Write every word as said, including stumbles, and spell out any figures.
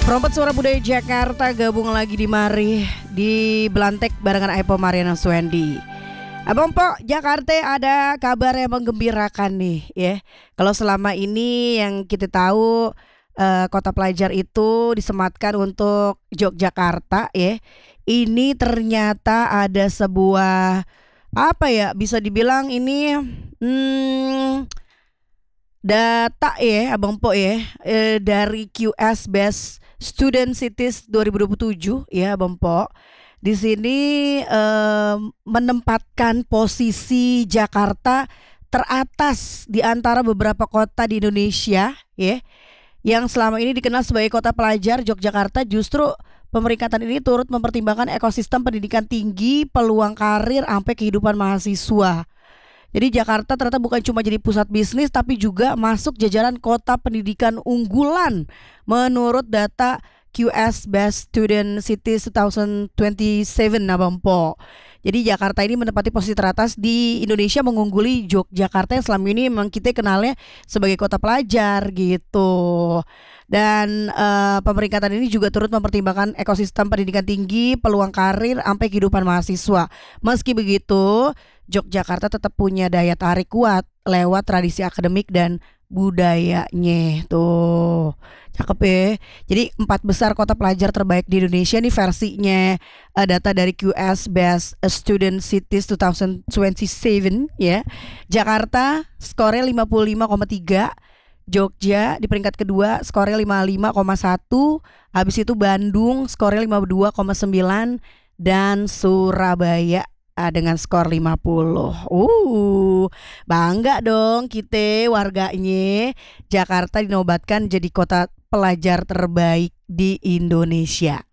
Perompet Suara Budaya Jakarta gabung lagi di mari di Belantek barengan Aipo Mariana Swendi. Abang Po, Jakarta ada kabar yang menggembirakan nih ya. Kalau selama ini yang kita tahu eh, kota pelajar itu disematkan untuk Yogyakarta ya. Ini ternyata ada sebuah apa ya bisa dibilang ini hmm, data ya Abang Po ya eh, dari Q S Best Student Cities dua ribu dua puluh tujuh ya Abang Po. Di sini eh, menempatkan posisi Jakarta teratas di antara beberapa kota di Indonesia ya yang selama ini dikenal sebagai kota pelajar. Yogyakarta justru pemeringkatan ini turut mempertimbangkan ekosistem pendidikan tinggi, peluang karir, sampai kehidupan mahasiswa. Jadi Jakarta ternyata bukan cuma jadi pusat bisnis tapi juga masuk jajaran kota pendidikan unggulan menurut data Q S Best Student Cities dua ribu dua puluh tujuh Abang Po. Jadi Jakarta ini menempati posisi teratas di Indonesia, mengungguli Yogyakarta yang selama ini memang kita kenalnya sebagai kota pelajar gitu. Dan uh, pemeringkatan ini juga turut mempertimbangkan ekosistem pendidikan tinggi, peluang karir, sampai kehidupan mahasiswa. Meski begitu, Yogyakarta tetap punya daya tarik kuat lewat tradisi akademik dan budayanya tuh. Cakep ya. Jadi empat besar kota pelajar terbaik di Indonesia nih versinya uh, data dari Q S Best Student Cities dua ribu dua puluh tujuh ya. Jakarta skornya lima puluh lima koma tiga, Jogja di peringkat kedua skornya lima puluh lima koma satu, habis itu Bandung skornya lima puluh dua koma sembilan dan Surabaya Ah, dengan skor lima puluh. Uh, bangga dong kita warganya. Jakarta dinobatkan jadi kota pelajar terbaik di Indonesia.